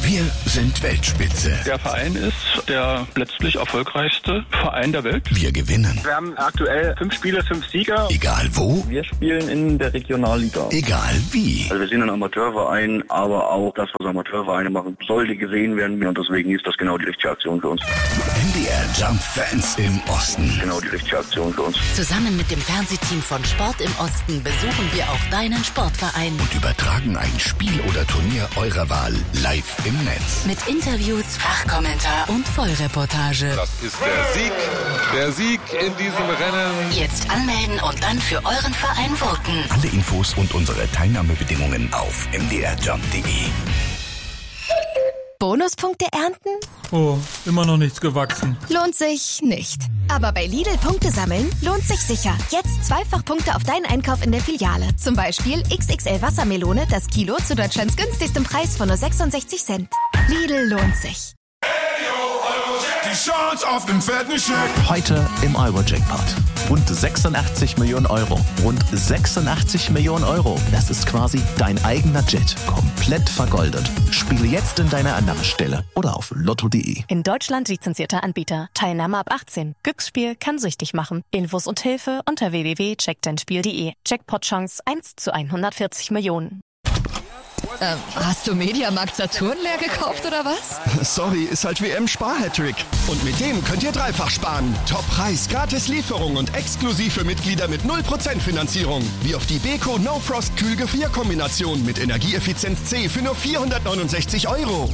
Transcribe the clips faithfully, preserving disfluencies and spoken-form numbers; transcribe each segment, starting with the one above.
Wir sind Weltspitze. Der Verein ist der letztlich erfolgreichste Verein der Welt. Wir gewinnen. Wir haben aktuell fünf Spiele, fünf Sieger. Egal wo. Wir spielen in der Regionalliga. Egal wie. Also wir sind ein Amateurverein, aber auch das, was Amateurvereine machen, sollte gesehen werden. Und deswegen ist das genau die richtige Aktion für uns. M D R Jump Fans im Osten. Genau die richtige Aktion für uns. Zusammen mit dem Fernsehteam von Sport im Osten besuchen wir auch deinen Sportverein. Und übertragen ein Spiel oder Turnier eurer Wahl live im Netz. Mit Interviews, Fachkommentar und Vollreportage. Das ist der Sieg, der Sieg in diesem Rennen. Jetzt anmelden und dann für euren Verein voten. Alle Infos und unsere Teilnahmebedingungen auf m d r jump punkt d e. Bonuspunkte ernten? Oh, immer noch nichts gewachsen. Lohnt sich nicht. Aber bei Lidl Punkte sammeln lohnt sich sicher. Jetzt zweifach Punkte auf deinen Einkauf in der Filiale. Zum Beispiel X X L Wassermelone, das Kilo zu Deutschlands günstigstem Preis von nur sechsundsechzig Cent. Lidl lohnt sich. Die Chance auf den fetten Scheck. Heute im Euro-Jackpot. Rund sechsundachtzig Millionen Euro. Rund sechsundachtzig Millionen Euro. Das ist quasi dein eigener Jet. Komplett vergoldet. Spiele jetzt in deiner Annahmestelle oder auf lotto punkt de. In Deutschland lizenzierter Anbieter. Teilnahme ab achtzehn. Glücksspiel kann süchtig machen. Infos und Hilfe unter w w w punkt check dein spiel punkt de. Jackpot-Chance eins zu hundertvierzig Millionen. Ähm, hast du Mediamarkt Saturn leer gekauft oder was? Sorry, ist halt W M-Spar-Hattrick. Und mit dem könnt ihr dreifach sparen. Top-Preis, gratis Lieferung und exklusiv für Mitglieder mit null Prozent Finanzierung. Wie auf die Beko No Frost Kühlgefrierkombination mit Energieeffizienz C für nur vierhundertneunundsechzig Euro.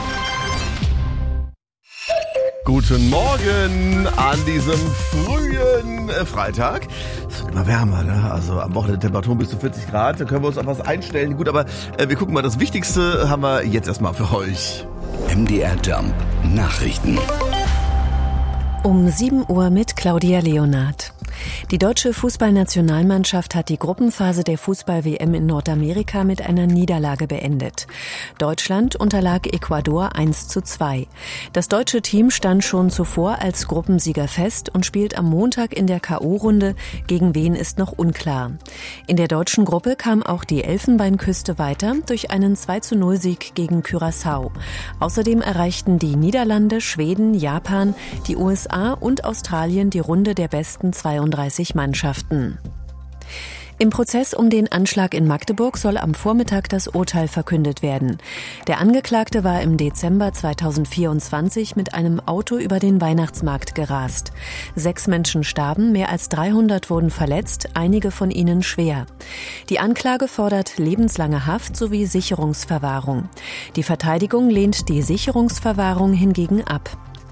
Guten Morgen an diesem frühen äh, Freitag. Es wird immer wärmer, ne? Also am Wochenende Temperaturen bis zu vierzig Grad. Da können wir uns auf was einstellen. Gut, aber äh, wir gucken mal, das Wichtigste haben wir jetzt erstmal für euch. M D R Jump Nachrichten. Um sieben Uhr mit Claudia Leonard. Die deutsche Fußballnationalmannschaft hat die Gruppenphase der Fußball-W M in Nordamerika mit einer Niederlage beendet. Deutschland unterlag Ecuador eins zu zwei. Das deutsche Team stand schon zuvor als Gruppensieger fest und spielt am Montag in der K O-Runde. Gegen wen ist noch unklar. In der deutschen Gruppe kam auch die Elfenbeinküste weiter durch einen zwei zu null Sieg gegen Curaçao. Außerdem erreichten die Niederlande, Schweden, Japan, die U S A und Australien die Runde der besten zweiunddreißig Mannschaften. Im Prozess um den Anschlag in Magdeburg soll am Vormittag das Urteil verkündet werden. Der Angeklagte war im Dezember zweitausendvierundzwanzig mit einem Auto über den Weihnachtsmarkt gerast. Sechs Menschen starben, mehr als dreihundert wurden verletzt, einige von ihnen schwer. Die Anklage fordert lebenslange Haft sowie Sicherungsverwahrung. Die Verteidigung lehnt die Sicherungsverwahrung hingegen ab.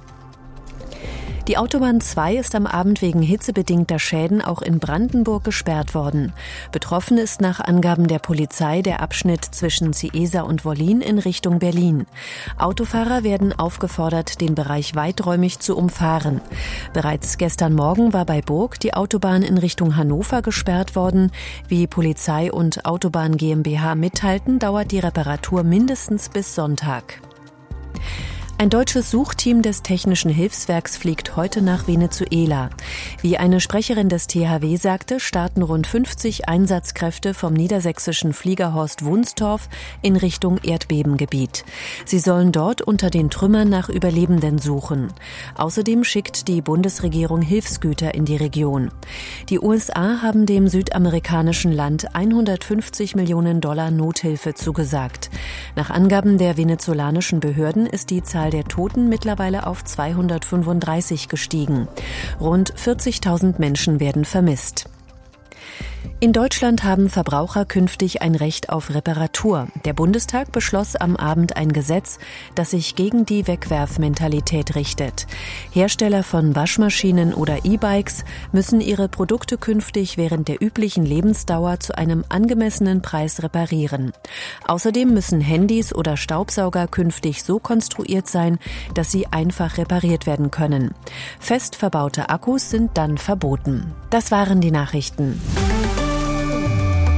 Die Autobahn zwei ist am Abend wegen hitzebedingter Schäden auch in Brandenburg gesperrt worden. Betroffen ist nach Angaben der Polizei der Abschnitt zwischen Ciesa und Wollin in Richtung Berlin. Autofahrer werden aufgefordert, den Bereich weiträumig zu umfahren. Bereits gestern Morgen war bei Burg die Autobahn in Richtung Hannover gesperrt worden. Wie Polizei und Autobahn GmbH mitteilten, dauert die Reparatur mindestens bis Sonntag. Ein deutsches Suchteam des Technischen Hilfswerks fliegt heute nach Venezuela. Wie eine Sprecherin des T H W sagte, starten rund fünfzig Einsatzkräfte vom niedersächsischen Fliegerhorst Wunstorf in Richtung Erdbebengebiet. Sie sollen dort unter den Trümmern nach Überlebenden suchen. Außerdem schickt die Bundesregierung Hilfsgüter in die Region. Die U S A haben dem südamerikanischen Land hundertfünfzig Millionen Dollar Nothilfe zugesagt. Nach Angaben der venezolanischen Behörden ist die Zahl der Toten mittlerweile auf zweihundertfünfunddreißig gestiegen. Rund vierzigtausend Menschen werden vermisst. In Deutschland haben Verbraucher künftig ein Recht auf Reparatur. Der Bundestag beschloss am Abend ein Gesetz, das sich gegen die Wegwerfmentalität richtet. Hersteller von Waschmaschinen oder E-Bikes müssen ihre Produkte künftig während der üblichen Lebensdauer zu einem angemessenen Preis reparieren. Außerdem müssen Handys oder Staubsauger künftig so konstruiert sein, dass sie einfach repariert werden können. Fest verbaute Akkus sind dann verboten. Das waren die Nachrichten.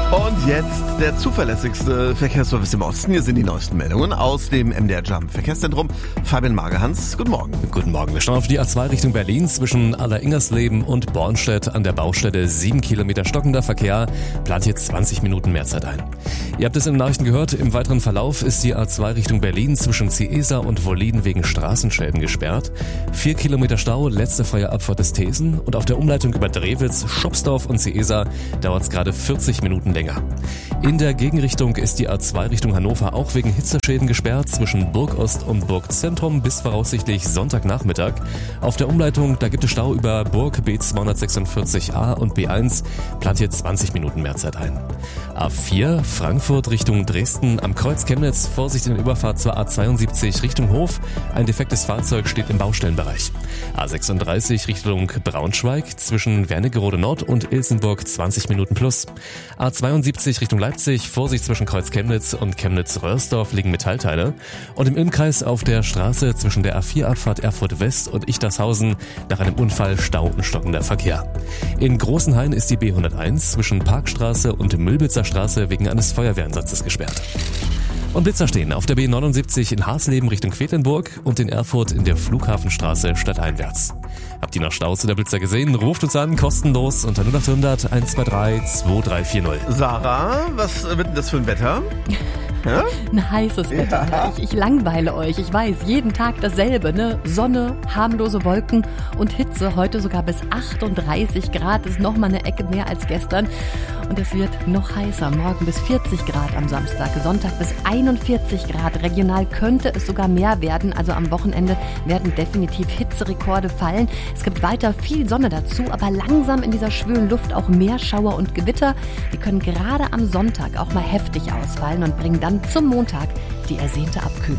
Und jetzt der zuverlässigste Verkehrsservice im Osten. Hier sind die neuesten Meldungen aus dem M D R Jump Verkehrszentrum. Fabian Magerhans, guten Morgen. Guten Morgen. Wir schauen auf die A zwei Richtung Berlin zwischen Alleringersleben und Bornstedt an der Baustelle. Sieben Kilometer stockender Verkehr, plant hier zwanzig Minuten Mehrzeit ein. Ihr habt es in den Nachrichten gehört, im weiteren Verlauf ist die A zwei Richtung Berlin zwischen Ciesa und Wollin wegen Straßenschäden gesperrt. Vier Kilometer Stau, letzte freie Abfahrt des Thesen. Und auf der Umleitung über Drewitz, Schopsdorf und Ciesa dauert es gerade vierzig Minuten länger. In der Gegenrichtung ist die A zwei Richtung Hannover auch wegen Hitzeschäden gesperrt zwischen Burgost und Burgzentrum bis voraussichtlich Sonntagnachmittag. Auf der Umleitung, da gibt es Stau über Burg B zweihundertsechsundvierzig a und B eins, plant hier zwanzig Minuten Mehrzeit ein. A vier Frankfurt Richtung Dresden am Kreuz Chemnitz, Vorsicht in der Überfahrt zur A zweiundsiebzig Richtung Hof, ein defektes Fahrzeug steht im Baustellenbereich. A sechsunddreißig Richtung Braunschweig zwischen Wernigerode Nord und Ilsenburg zwanzig Minuten plus. A zweiundsiebzig Richtung Leipzig, Vorsicht zwischen Kreuz Chemnitz und Chemnitz-Röhrsdorf liegen Metallteile. Und im Innenkreis auf der Straße zwischen der A vier Abfahrt Erfurt West und Ichtershausen nach einem Unfall Stau und stockender Verkehr. In Großenhain ist die B hunderteins zwischen Parkstraße und Müllbitzer Straße wegen eines Feuerwehreinsatzes gesperrt. Und Blitzer stehen auf der B neunundsiebzig in Hasleben Richtung Quedlinburg und in Erfurt in der Flughafenstraße stadteinwärts. Habt ihr noch Staus oder Blitzer gesehen? Ruft uns an, kostenlos unter null acht hundert eins zwei drei zwei drei vier null. Sarah, was wird denn das für ein Wetter? Ja? Ein heißes Wetter. Ja. Ich, ich langweile euch. Ich weiß, jeden Tag dasselbe. Ne? Sonne, harmlose Wolken und Hitze. Heute sogar bis achtunddreißig Grad. Ist noch mal eine Ecke mehr als gestern. Und es wird noch heißer. Morgen bis vierzig Grad am Samstag. Sonntag bis einundvierzig Grad. Regional könnte es sogar mehr werden. Also am Wochenende werden definitiv Hitzerekorde fallen. Es gibt weiter viel Sonne dazu, aber langsam in dieser schwülen Luft auch mehr Schauer und Gewitter. Die können gerade am Sonntag auch mal heftig ausfallen und bringen dann zum Montag die ersehnte Abkühlung.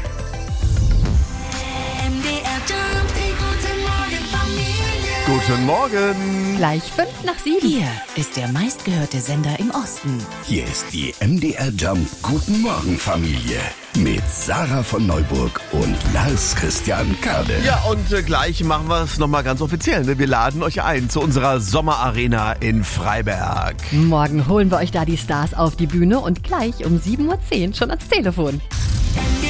M D R Jump, die Guten Morgen, Familie. Guten Morgen. Gleich fünf nach sieben. Hier ist der meistgehörte Sender im Osten. Hier ist die M D R Jump Guten Morgen Familie mit Sarah von Neuburg und Lars Christian Kade. Ja, und äh, gleich machen wir es nochmal ganz offiziell. Ne? Wir laden euch ein zu unserer Sommerarena in Freiberg. Morgen holen wir euch da die Stars auf die Bühne und gleich um sieben Uhr zehn schon ans Telefon.